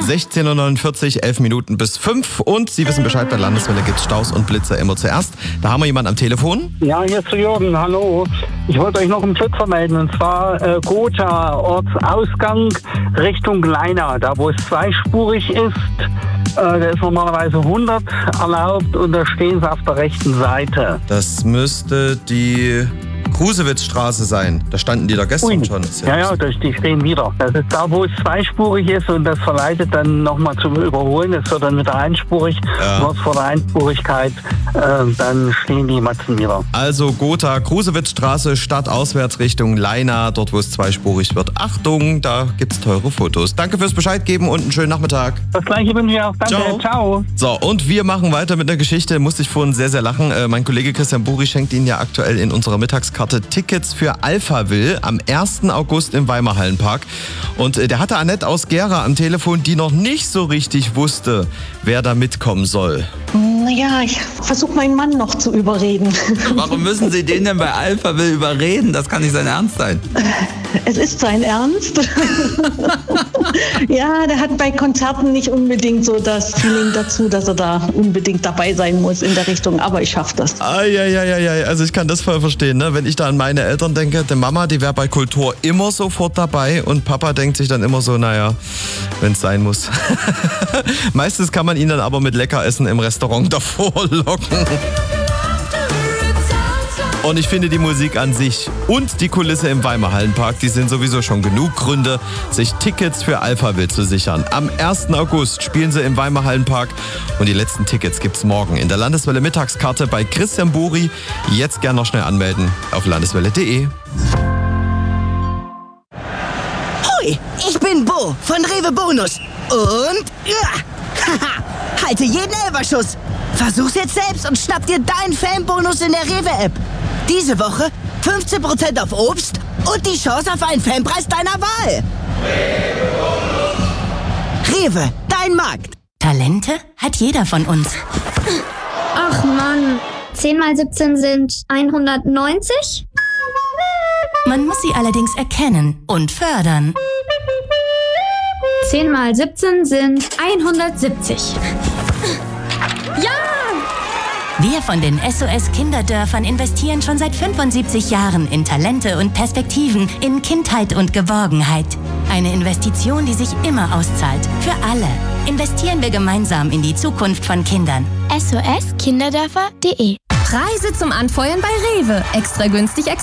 16:49 Uhr, 11 Minuten bis 5. Und Sie wissen Bescheid, bei Landeswelle gibt's Staus und Blitze immer zuerst. Da haben wir jemanden am Telefon. Ja, hier ist Jürgen, hallo. Ich wollte euch noch einen Blitzer melden, und zwar Gotha, Ortsausgang Richtung Leina, da wo es zweispurig ist. Da ist normalerweise 100 erlaubt und da stehen sie auf der rechten Seite. Das müsste die Krusewitzstraße sein. Da standen die da gestern schon. Ja, die stehen wieder. Das ist da, wo es zweispurig ist und das verleitet dann nochmal zum Überholen. Es wird dann wieder einspurig. Kurz vor der Einspurigkeit, dann stehen die Matzen wieder. Also Gotha, Krusewitzstraße, Stadtauswärts Richtung Leina, dort wo es zweispurig wird. Achtung, da gibt's teure Fotos. Danke fürs Bescheid geben und einen schönen Nachmittag. Das gleiche wünsche ich auch. Danke, ciao. So, und wir machen weiter mit einer Geschichte. Musste ich vorhin sehr, sehr lachen. Mein Kollege Christian Buri schenkt Ihnen ja aktuell in unserer Mittagskarte Tickets für Alphaville am 1. August im Weimarhallenpark. Und der hatte Annette aus Gera am Telefon, die noch nicht so richtig wusste, wer da mitkommen soll. Naja, ich versuche meinen Mann noch zu überreden. Warum müssen Sie den denn bei Alphaville überreden? Das kann nicht sein Ernst sein. Es ist sein Ernst. Ja, der hat bei Konzerten nicht unbedingt so das Feeling dazu, dass er da unbedingt dabei sein muss in der Richtung. Aber ich schaffe das. Also ich kann das voll verstehen, ne? Wenn ich da an meine Eltern denke, die Mama, die wäre bei Kultur immer sofort dabei und Papa denkt sich dann immer so, naja, wenn es sein muss. Meistens kann man ihn dann aber mit Leckeressen im Restaurant davor locken. Und ich finde die Musik an sich und die Kulisse im Weimarhallenpark, die sind sowieso schon genug Gründe, sich Tickets für Alphaville zu sichern. Am 1. August spielen sie im Weimarhallenpark und die letzten Tickets gibt's morgen in der Landeswelle Mittagskarte bei Christian Buri. Jetzt gern noch schnell anmelden auf landeswelle.de. Hoi, ich bin Bo von Rewe Bonus und halte jeden Elferschuss. Versuch's jetzt selbst und schnapp dir deinen Fanbonus in der Rewe-App. Diese Woche 15% auf Obst und die Chance auf einen Fanpreis deiner Wahl. Rewe, dein Markt. Talente hat jeder von uns. Ach Mann, 10 mal 17 sind 190? Man muss sie allerdings erkennen und fördern. 10 mal 17 sind 170. Ja! Wir von den SOS Kinderdörfern investieren schon seit 75 Jahren in Talente und Perspektiven, in Kindheit und Geborgenheit. Eine Investition, die sich immer auszahlt. Für alle. Investieren wir gemeinsam in die Zukunft von Kindern. SOS Kinderdörfer.de. Preise zum Anfeuern bei Rewe. Extra günstig,